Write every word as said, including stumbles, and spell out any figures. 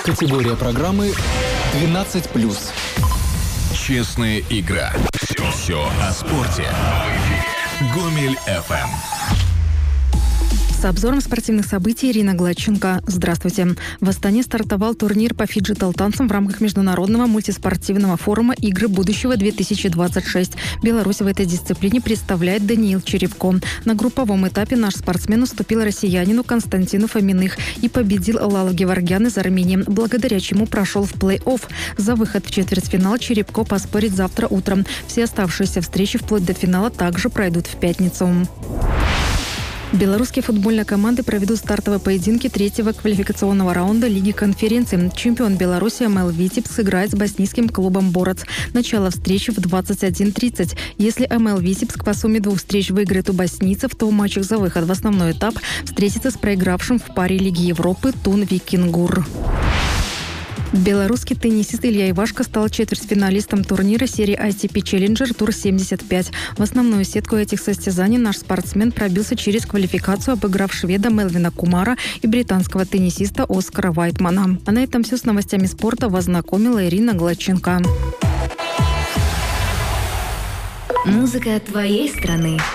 Категория программы двенадцать плюс. Честная игра. Все, все о спорте. Гомель эф эм. С обзором спортивных событий Ирина Гладченко. Здравствуйте. В Астане стартовал турнир по фиджитал-танцам в рамках международного мультиспортивного форума «Игры будущего-две тысячи двадцать шесть». Беларусь в этой дисциплине представляет Даниил Черепко. На групповом этапе наш спортсмен уступил россиянину Константину Фоминых и победил Лалу Геворгян из Армении, благодаря чему прошел в плей-офф. За выход в четвертьфинал Черепко поспорит завтра утром. Все оставшиеся встречи вплоть до финала также пройдут в пятницу. Белорусские футбольные команды проведут стартовые поединки третьего квалификационного раунда Лиги конференции. Чемпион Беларуси МЛ «Витебск» сыграет с боснийским клубом «Борец». Начало встречи в двадцать один тридцать. Если МЛ «Витебск» по сумме двух встреч выиграет у боснийцев, то в матчах за выход в основной этап встретится с проигравшим в паре Лиги Европы Тун Викингур. Белорусский теннисист Илья Ивашко стал четвертьфиналистом турнира серии эй ти пи Challenger Tour семьдесят пять. В основную сетку этих состязаний наш спортсмен пробился через квалификацию, обыграв шведа Мелвина Кумара и британского теннисиста Оскара Вайтмана. А на этом все с новостями спорта. Вас знакомила Ирина Гладченко. Музыка твоей страны.